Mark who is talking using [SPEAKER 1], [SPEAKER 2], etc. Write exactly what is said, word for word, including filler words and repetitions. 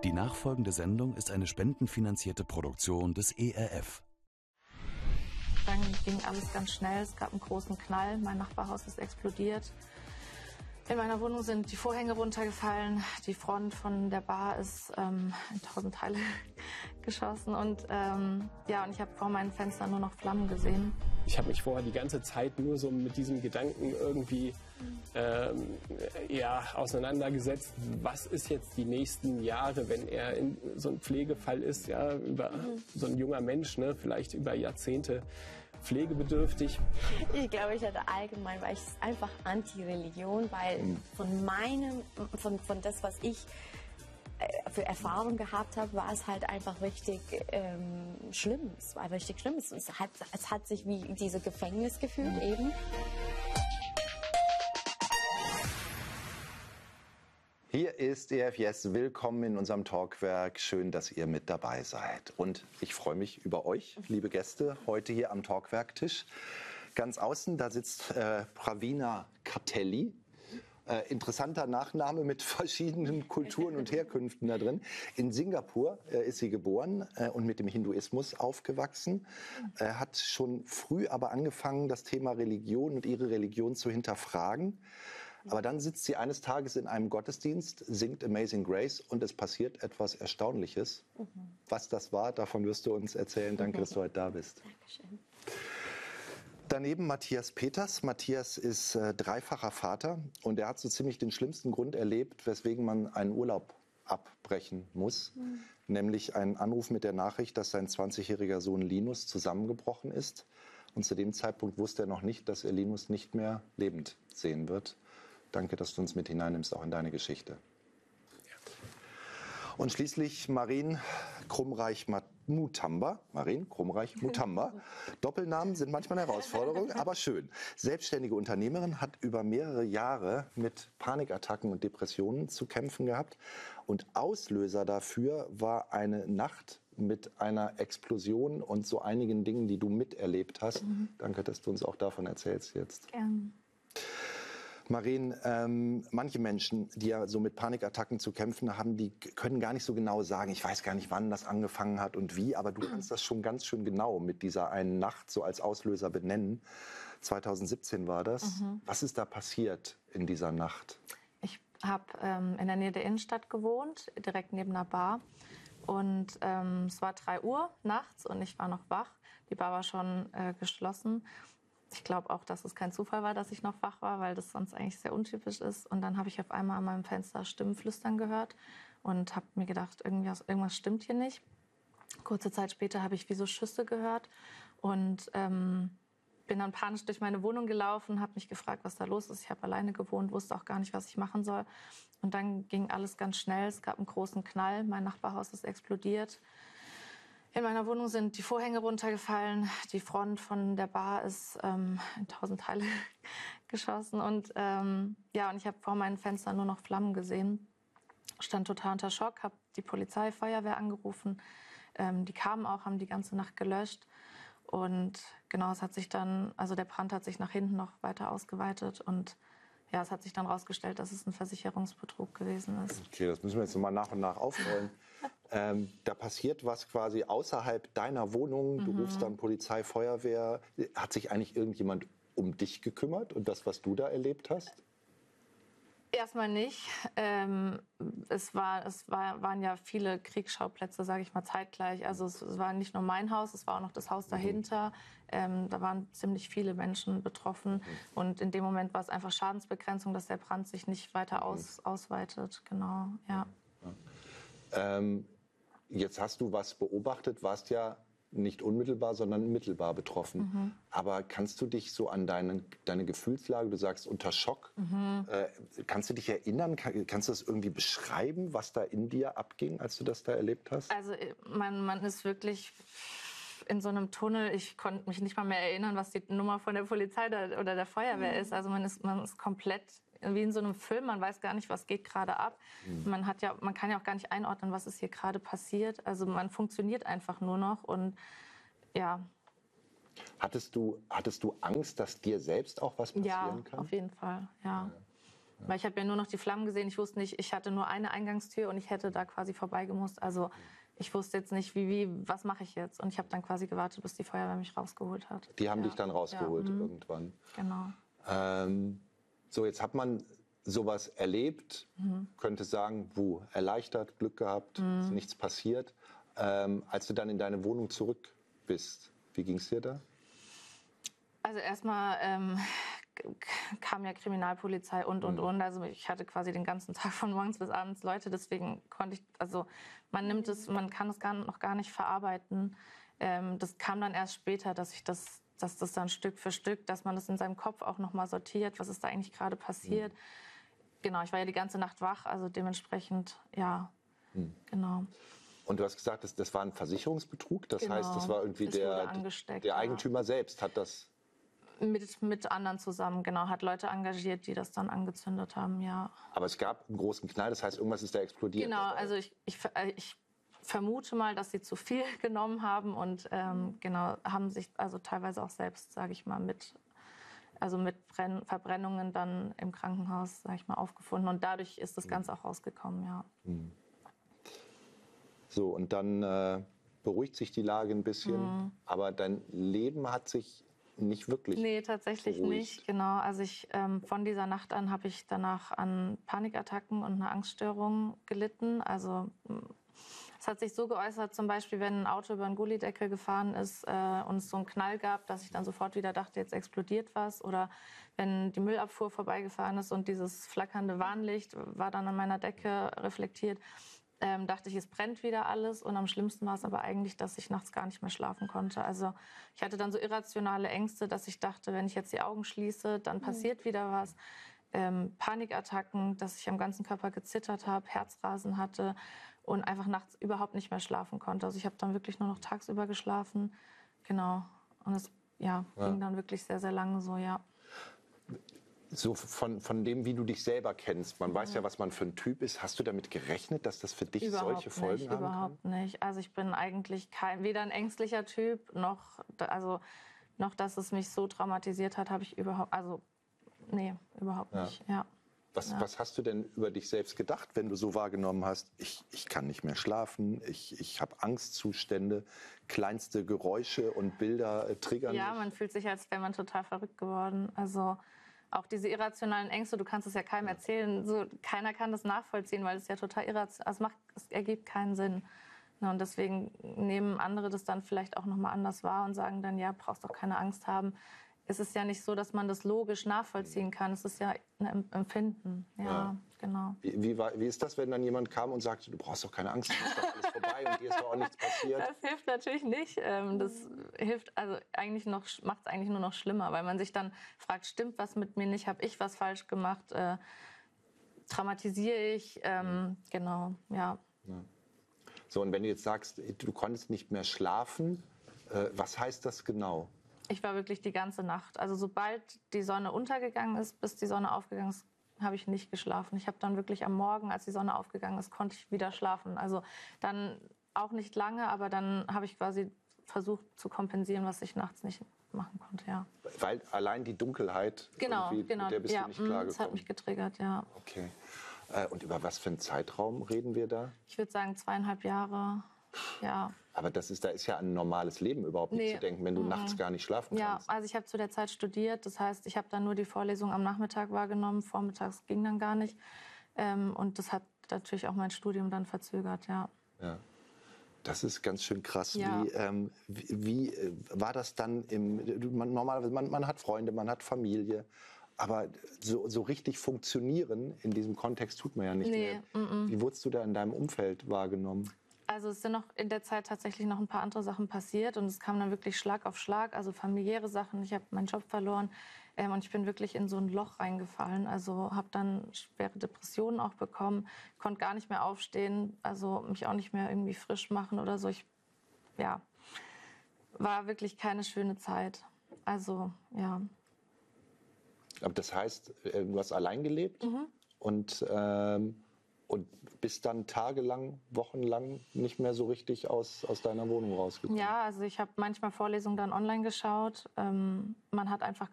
[SPEAKER 1] Die nachfolgende Sendung ist eine spendenfinanzierte Produktion des E R F.
[SPEAKER 2] Dann ging alles ganz schnell, es gab einen großen Knall, mein Nachbarhaus ist explodiert. In meiner Wohnung sind die Vorhänge runtergefallen, die Front von der Bar ist ähm, in tausend Teile geschossen und ähm, ja, und ich habe vor meinen Fenstern nur noch Flammen gesehen.
[SPEAKER 3] Ich habe mich vorher die ganze Zeit nur so mit diesem Gedanken irgendwie ähm, ja, auseinandergesetzt, was ist jetzt die nächsten Jahre, wenn er in so ein Pflegefall ist, ja, über mhm. so ein junger Mensch, ne, vielleicht über Jahrzehnte pflegebedürftig.
[SPEAKER 4] Ich glaube, ich hatte allgemein, weil ich einfach Anti-Religion, weil mhm. von meinem, von, von das, was ich für Erfahrung gehabt habe, war es halt einfach richtig ähm, schlimm. Es war richtig schlimm. Es hat, es hat sich wie dieses Gefängnis gefühlt eben.
[SPEAKER 5] Hier ist E R F Yes. Willkommen in unserem Talkwerk. Schön, dass ihr mit dabei seid. Und ich freue mich über euch, liebe Gäste, heute hier am Talkwerktisch. Ganz außen, da sitzt äh, Pravina Kartelli. Äh, interessanter Nachname mit verschiedenen Kulturen und Herkünften da drin. In Singapur äh, ist sie geboren äh, und mit dem Hinduismus aufgewachsen. Äh, hat schon früh aber angefangen, das Thema Religion und ihre Religion zu hinterfragen. Aber dann sitzt sie eines Tages in einem Gottesdienst, singt Amazing Grace und es passiert etwas Erstaunliches. Mhm. Was das war, davon wirst du uns erzählen. Danke, dass du heute da bist.
[SPEAKER 4] Dankeschön.
[SPEAKER 5] Daneben Matthias Peters. Matthias ist äh, dreifacher Vater und er hat so ziemlich den schlimmsten Grund erlebt, weswegen man einen Urlaub abbrechen muss. Mhm. Nämlich einen Anruf mit der Nachricht, dass sein zwanzigjähriger Sohn Linus zusammengebrochen ist. Und zu dem Zeitpunkt wusste er noch nicht, dass er Linus nicht mehr lebend sehen wird. Danke, dass du uns mit hineinnimmst, auch in deine Geschichte. Und schließlich Marien Krumreich-Mutamba. Marien Krumreich-Mutamba. Doppelnamen sind manchmal eine Herausforderung, aber schön. Selbstständige Unternehmerin, hat über mehrere Jahre mit Panikattacken und Depressionen zu kämpfen gehabt. Und Auslöser dafür war eine Nacht mit einer Explosion und so einigen Dingen, die du miterlebt hast. Mhm. Danke, dass du uns auch davon erzählst jetzt.
[SPEAKER 2] Gerne.
[SPEAKER 5] Marien, ähm, manche Menschen, die ja so mit Panikattacken zu kämpfen haben, die können gar nicht so genau sagen, ich weiß gar nicht, wann das angefangen hat und wie, aber du kannst das schon ganz schön genau mit dieser einen Nacht so als Auslöser benennen. zweitausendsiebzehn war das. Mhm. Was ist da passiert in dieser Nacht?
[SPEAKER 2] Ich habe ähm, in der Nähe der Innenstadt gewohnt, direkt neben einer Bar. Und ähm, es war drei Uhr nachts und ich war noch wach. Die Bar war schon äh, geschlossen. Ich glaube auch, dass es kein Zufall war, dass ich noch wach war, weil das sonst eigentlich sehr untypisch ist. Und dann habe ich auf einmal an meinem Fenster Stimmen flüstern gehört und habe mir gedacht, irgendwas, irgendwas stimmt hier nicht. Kurze Zeit später habe ich wie so Schüsse gehört und ähm, bin dann panisch durch meine Wohnung gelaufen, habe mich gefragt, was da los ist. Ich habe alleine gewohnt, wusste auch gar nicht, was ich machen soll. Und dann ging alles ganz schnell. Es gab einen großen Knall. Mein Nachbarhaus ist explodiert. In meiner Wohnung sind die Vorhänge runtergefallen, die Front von der Bar ist ähm, in tausend Teile geschossen und ähm, ja, und ich habe vor meinen Fenstern nur noch Flammen gesehen. Stand total unter Schock, habe die Polizei, Feuerwehr angerufen. Ähm, die kamen auch, haben die ganze Nacht gelöscht und genau, es hat sich dann, also der Brand hat sich nach hinten noch weiter ausgeweitet und ja, es hat sich dann rausgestellt, dass es ein Versicherungsbetrug gewesen ist.
[SPEAKER 5] Okay, das müssen wir jetzt mal nach und nach aufrollen. ähm, da passiert was quasi außerhalb deiner Wohnung. Du mhm. rufst dann Polizei, Feuerwehr. Hat sich eigentlich irgendjemand um dich gekümmert und das, was du da erlebt hast?
[SPEAKER 2] Erstmal nicht. Ähm, es war, es war, waren ja viele Kriegsschauplätze, sage ich mal, zeitgleich. Also es, es war nicht nur mein Haus, es war auch noch das Haus dahinter. Ähm, da waren ziemlich viele Menschen betroffen. Und in dem Moment war es einfach Schadensbegrenzung, dass der Brand sich nicht weiter aus, ausweitet. Genau, ja.
[SPEAKER 5] ja. Ähm, jetzt hast du was beobachtet, warst ja nicht unmittelbar, sondern mittelbar betroffen. Mhm. Aber kannst du dich so an deine, deine Gefühlslage, du sagst unter Schock, mhm. äh, kannst du dich erinnern, kann, kannst du das irgendwie beschreiben, was da in dir abging, als du das da erlebt hast?
[SPEAKER 2] Also man, man ist wirklich in so einem Tunnel, ich konnte mich nicht mal mehr erinnern, was die Nummer von der Polizei oder der Feuerwehr mhm. ist. Also man ist, man ist komplett wie in so einem Film, man weiß gar nicht, was geht gerade ab. Mhm. Man hat ja, man kann ja auch gar nicht einordnen, was ist hier gerade passiert. Also man funktioniert einfach nur noch und ja.
[SPEAKER 5] Hattest du, hattest du Angst, dass dir selbst auch was passieren
[SPEAKER 2] ja,
[SPEAKER 5] kann?
[SPEAKER 2] Ja, auf jeden Fall, ja. Ja. Weil ich habe ja nur noch die Flammen gesehen. Ich wusste nicht, ich hatte nur eine Eingangstür und ich hätte da quasi vorbeigemusst. Also ich wusste jetzt nicht, wie, wie was mache ich jetzt? Und ich habe dann quasi gewartet, bis die Feuerwehr mich rausgeholt hat.
[SPEAKER 5] Die haben
[SPEAKER 2] ja.
[SPEAKER 5] dich dann rausgeholt
[SPEAKER 2] ja.
[SPEAKER 5] irgendwann.
[SPEAKER 2] Genau.
[SPEAKER 5] Ähm, so, jetzt hat man sowas erlebt, mhm. könnte sagen, wuh, erleichtert, Glück gehabt, mhm. ist nichts passiert. Ähm, als du dann in deine Wohnung zurück bist, wie ging es dir da?
[SPEAKER 2] Also erstmal ähm, kam ja Kriminalpolizei und, und, mhm. und. Also ich hatte quasi den ganzen Tag von morgens bis abends Leute, deswegen konnte ich, also man nimmt es, man kann es gar, noch gar nicht verarbeiten. Ähm, das kam dann erst später, dass ich das, dass das dann Stück für Stück, dass man das in seinem Kopf auch nochmal sortiert, was ist da eigentlich gerade passiert. Mhm. Genau, ich war ja die ganze Nacht wach, also dementsprechend, ja, mhm. genau.
[SPEAKER 5] Und du hast gesagt, das, das war ein Versicherungsbetrug, das
[SPEAKER 2] genau.
[SPEAKER 5] heißt, das war irgendwie
[SPEAKER 2] es
[SPEAKER 5] der, der Eigentümer ja. selbst hat das...
[SPEAKER 2] Mit, mit anderen zusammen, genau, hat Leute engagiert, die das dann angezündet haben, ja.
[SPEAKER 5] Aber es gab einen großen Knall, das heißt, irgendwas ist da explodiert.
[SPEAKER 2] Genau, also ich, ich, ich vermute mal, dass sie zu viel genommen haben und ähm, genau, haben sich also teilweise auch selbst, sage ich mal, mit, also mit Brenn, Verbrennungen dann im Krankenhaus, sage ich mal, aufgefunden. Und dadurch ist das Ganze auch rausgekommen, ja.
[SPEAKER 5] Mhm. So, und dann äh, beruhigt sich die Lage ein bisschen, mhm. aber dein Leben hat sich nicht wirklich
[SPEAKER 2] Nee, tatsächlich beruhigt. Nicht, genau. Also ich, ähm, von dieser Nacht an habe ich danach an Panikattacken und einer Angststörung gelitten. Also es hat sich so geäußert, zum Beispiel, wenn ein Auto über einen Gullydeckel gefahren ist äh, und es so einen Knall gab, dass ich dann sofort wieder dachte, jetzt explodiert was. Oder wenn die Müllabfuhr vorbeigefahren ist und dieses flackernde Warnlicht war dann an meiner Decke reflektiert, Ähm, dachte ich, es brennt wieder alles. Und am schlimmsten war es aber eigentlich, dass ich nachts gar nicht mehr schlafen konnte. Also ich hatte dann so irrationale Ängste, dass ich dachte, wenn ich jetzt die Augen schließe, dann passiert mhm. wieder was. Ähm, Panikattacken, dass ich am ganzen Körper gezittert habe, Herzrasen hatte und einfach nachts überhaupt nicht mehr schlafen konnte. Also ich habe dann wirklich nur noch tagsüber geschlafen. Genau. Und es ja, ja. ging dann wirklich sehr, sehr lange so, ja.
[SPEAKER 5] So von, von dem, wie du dich selber kennst. Man weiß ja, was man für ein Typ ist. Hast du damit gerechnet, dass das für dich
[SPEAKER 2] überhaupt
[SPEAKER 5] solche Folgen
[SPEAKER 2] nicht,
[SPEAKER 5] haben kann?
[SPEAKER 2] Überhaupt nicht. Also ich bin eigentlich kein, weder ein ängstlicher Typ, noch, also, noch dass es mich so traumatisiert hat, habe ich überhaupt, also nee, überhaupt
[SPEAKER 5] ja.
[SPEAKER 2] nicht. Ja.
[SPEAKER 5] Was,
[SPEAKER 2] ja.
[SPEAKER 5] was hast du denn über dich selbst gedacht, wenn du so wahrgenommen hast, ich, ich kann nicht mehr schlafen, ich, ich habe Angstzustände, kleinste Geräusche und Bilder äh, triggern
[SPEAKER 2] Ja,
[SPEAKER 5] mich?
[SPEAKER 2] man fühlt sich, als wäre man total verrückt geworden. Also auch diese irrationalen Ängste, du kannst es ja keinem erzählen, so, keiner kann das nachvollziehen, weil es ja total irrational, also es, macht, es ergibt keinen Sinn. Ja, und deswegen nehmen andere das dann vielleicht auch nochmal anders wahr und sagen dann, ja, brauchst doch keine Angst haben. Es ist ja nicht so, dass man das logisch nachvollziehen kann, es ist ja ein Empfinden. Ja, ja. genau.
[SPEAKER 5] Wie, wie, war, wie ist das, wenn dann jemand kam und sagte, du brauchst doch keine Angst, es ist doch alles vorbei und dir ist doch auch nichts passiert?
[SPEAKER 2] Das hilft natürlich nicht. Das hilft, also eigentlich noch, macht es eigentlich nur noch schlimmer, weil man sich dann fragt, stimmt was mit mir nicht, habe ich was falsch gemacht, äh, traumatisiere ich, ähm, genau, ja.
[SPEAKER 5] ja. So, und wenn du jetzt sagst, du konntest nicht mehr schlafen, äh, was heißt das genau?
[SPEAKER 2] Ich war wirklich die ganze Nacht. Also sobald die Sonne untergegangen ist, bis die Sonne aufgegangen ist, habe ich nicht geschlafen. Ich habe dann wirklich am Morgen, als die Sonne aufgegangen ist, konnte ich wieder schlafen. Also dann auch nicht lange, aber dann habe ich quasi versucht zu kompensieren, was ich nachts nicht machen konnte, ja.
[SPEAKER 5] Weil allein die Dunkelheit,
[SPEAKER 2] genau, genau.
[SPEAKER 5] mit der bist
[SPEAKER 2] ja,
[SPEAKER 5] du nicht klargekommen?
[SPEAKER 2] Das hat mich getriggert, ja.
[SPEAKER 5] Okay. Äh, und über was für einen Zeitraum reden wir da?
[SPEAKER 2] Ich würde sagen zweieinhalb Jahre, ja.
[SPEAKER 5] Aber das ist, da ist ja an ein normales Leben überhaupt nicht
[SPEAKER 2] nee.
[SPEAKER 5] zu denken, wenn du mhm. nachts gar nicht schlafen
[SPEAKER 2] ja,
[SPEAKER 5] kannst.
[SPEAKER 2] Ja, also ich habe zu der Zeit studiert. Das heißt, ich habe dann nur die Vorlesung am Nachmittag wahrgenommen. Vormittags ging dann gar nicht. Ähm, und das hat natürlich auch mein Studium dann verzögert, ja.
[SPEAKER 5] Ja. Das ist ganz schön krass.
[SPEAKER 2] Ja.
[SPEAKER 5] Wie, ähm, wie, wie war das dann im... Man, normalerweise, man, man hat Freunde, man hat Familie. Aber so, so richtig funktionieren in diesem Kontext tut man ja nicht
[SPEAKER 2] nee,
[SPEAKER 5] mehr.
[SPEAKER 2] Mm-mm.
[SPEAKER 5] Wie wurdest du da in deinem Umfeld wahrgenommen?
[SPEAKER 2] Also es sind noch in der Zeit tatsächlich noch ein paar andere Sachen passiert und es kam dann wirklich Schlag auf Schlag, also familiäre Sachen. Ich habe meinen Job verloren ähm, und ich bin wirklich in so ein Loch reingefallen. Also habe dann schwere Depressionen auch bekommen, konnte gar nicht mehr aufstehen, also mich auch nicht mehr irgendwie frisch machen oder so. Ich, ja, war wirklich keine schöne Zeit. Also, ja.
[SPEAKER 5] Aber das heißt, du hast allein gelebt
[SPEAKER 2] mhm.
[SPEAKER 5] und... Ähm Und bist dann tagelang, wochenlang nicht mehr so richtig aus, aus deiner Wohnung rausgekommen?
[SPEAKER 2] Ja, also ich habe manchmal Vorlesungen dann online geschaut. Ähm, man hat einfach